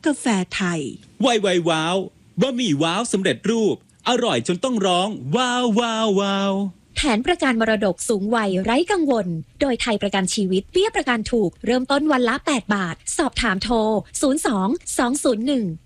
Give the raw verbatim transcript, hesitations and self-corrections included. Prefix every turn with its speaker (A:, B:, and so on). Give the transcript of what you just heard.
A: กาแฟไทย
B: ไวไวว้าวบะหมี่ว้าวสำเร็จรูปอร่อยจนต้องร้องว้าวว้าวว้าว
C: แผนประกันมรดกสูงวัยไร้กังวลโดยไทยประกันชีวิตเบี้ยประกันถูกเริ่มต้นวันละแปดบาทสอบถามโทรศูนย์ สอง สอง ศูนย์ หนึ่ง